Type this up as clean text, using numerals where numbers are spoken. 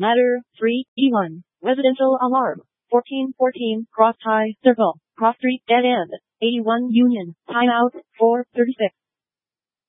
Ladder 3, E1, residential alarm, 1414, Cross High Circle, Cross Street Dead End, 81 Union, timeout, 4:36.